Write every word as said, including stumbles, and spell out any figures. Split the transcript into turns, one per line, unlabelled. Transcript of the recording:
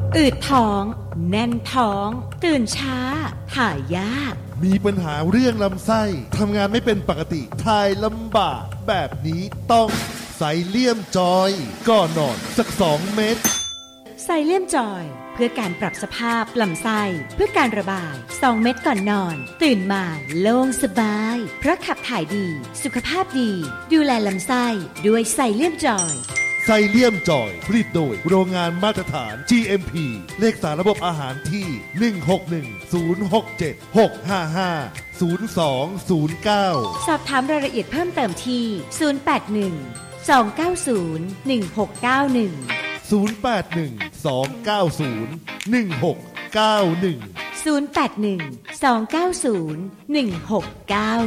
อืดท้องแน่นท้องตื่นช้าถ่ายยาก
มีปัญหาเรื่องลำไส้ทำงานไม่เป็นปกติถ่ายลำบากแบบนี้ต้องไซเลียมจอยก่อนนอนสักสองเม็ด
ไซเลียมจอยเพื่อการปรับสภาพลำไส้เพื่อการระบายสองเม็ดก่อนนอนตื่นมาโล่งสบายเพราะขับถ่ายดีสุขภาพดีดูแลลำไส้ด้วยไซเลียมจอย
ไซเลียมจอยผลิตโดยโรงงานมาตรฐาน จี เอ็ม พี เลขสารระบบอาหารที่ หนึ่ง หก หนึ่ง ศูนย์ หก เจ็ด หก ห้า ห้า ศูนย์ สอง ศูนย์ เก้า
สอบถามรายละเอียดเพิ่มเติมที่ ศูนย์ แปด หนึ่ง สอง เก้า ศูนย์ หนึ่ง หก เก้า หนึ่ง
ศูนย์ แปด หนึ่ง สอง เก้า ศูนย์ หนึ่ง หก เก้า หนึ่ง
ศูนย์ แปด หนึ่ง สอง เก้า ศูนย์ หนึ่ง หก เก้า